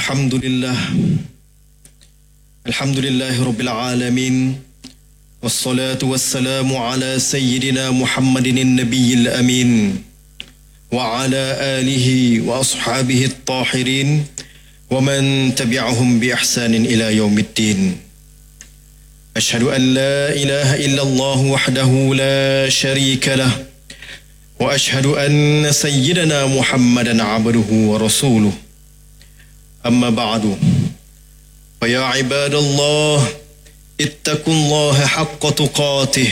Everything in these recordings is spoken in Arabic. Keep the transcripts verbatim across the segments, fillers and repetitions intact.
الحمد لله الحمد لله رب العالمين والصلاة والسلام على سيدنا محمد النبي الأمين وعلى آله وأصحابه الطاهرين ومن تبعهم بإحسان إلى يوم الدين. أشهد أن لا إله إلا الله وحده لا شريك له وأشهد أن سيدنا محمدا عبده ورسوله. أما بعد فيا عباد الله اتقوا الله حق تقاته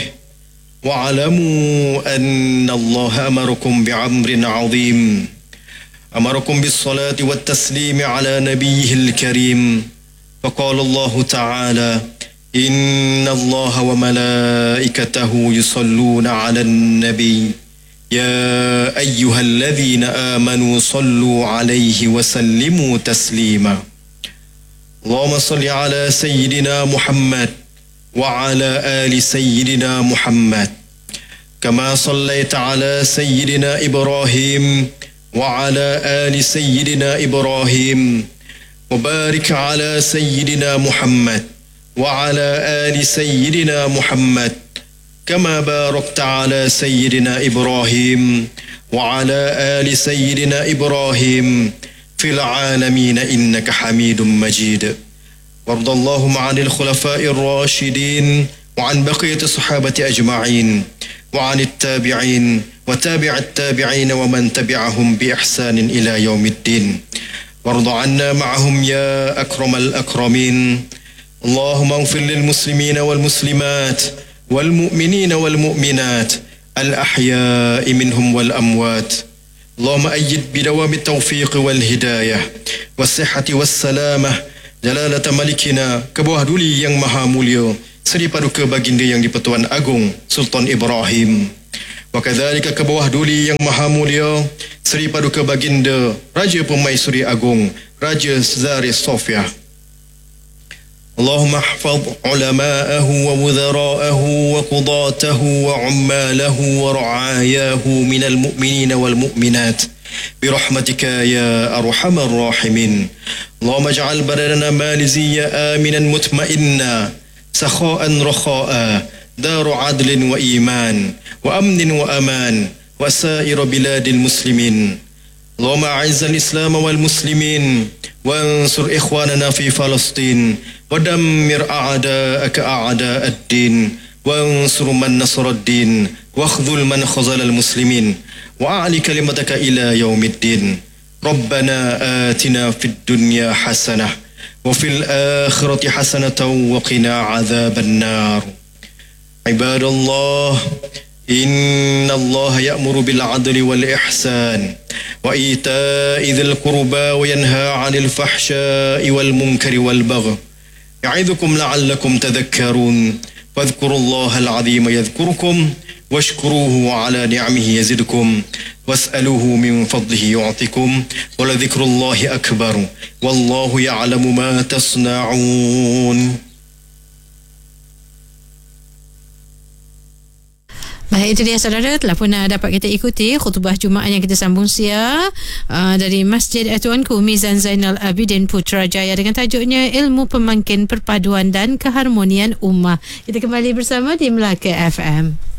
واعلموا أن الله أمركم بأمر عظيم، أمركم بالصلاة والتسليم على نبيه الكريم، فقال الله تعالى: إن الله وملائكته يصلون على النبي يا أيها الذين آمنوا صلوا عليه وسلموا تسليما. اللهم صل على سيدنا محمد وعلى آل سيدنا محمد كما صليت على سيدنا إبراهيم وعلى آل سيدنا إبراهيم، وبارك على سيدنا محمد وعلى آل سيدنا محمد كما باركت على سيدنا إبراهيم وعلى آل سيدنا إبراهيم في العالمين إنك حميد مجيد. وارض اللهم عن الخلفاء الراشدين وعن بقية الصحابة أجمعين وعن التابعين وتابع التابعين ومن تبعهم بإحسان إلى يوم الدين. وارض عنا معهم يا أكرم الأكرمين. اللهم اغفر للمسلمين والمسلمات والمؤمنين والمؤمنات الأحياء منهم والأموات. اللهم أيد بدوام التوفيق والهداية والصحة والسلامة جلالة ملكنا kebuah duli yang maha mulia Seri Paduka Baginda yang di-Pertuan Agong Sultan Ibrahim, wa kadzalika kebuah duli yang maha mulia Seri Paduka Baginda Raja Permaisuri Agong Raja Zari Sofia. اللهم احفظ علماءه ووزراءه وقضاته وعماله ورعاياه من المؤمنين والمؤمنات برحمتك يا أرحم الراحمين. اللهم اجعل بلدنا ماليزيا آمنا مطمئنا سخاء رخاء دار عدل وإيمان وأمن وأمان وسائر بلاد المسلمين. اللهم أعز الإسلام والمسلمين وانصر إخواننا في فلسطين ودمر أعداءك أعداء الدين وانصر من نصر الدين واخذل من خذل المسلمين وأعلي كلمتك إلى يوم الدين. ربنا آتنا في الدنيا حسنة وفي الآخرة حسنة وقنا عذاب النار. عباد الله، إن الله يأمر بالعدل والإحسان وإيتاء ذي القربى وينهى عن الفحشاء والمنكر والبغي يعظكم لعلكم تذكرون. فاذكروا الله العظيم يذكركم واشكروه على نعمه يزدكم واسألوه من فضله يعطكم ولذكر الله أكبر والله يعلم ما تصنعون. Baik, itu dia saudara, telah pun uh, dapat kita ikuti khutbah Jumaat yang kita sambung siang uh, dari Masjid Tuanku Mizan Zainal Abidin Putrajaya dengan tajuknya Ilmu Pemangkin Perpaduan dan Keharmonian Ummah. Kita kembali bersama di Melaka F M.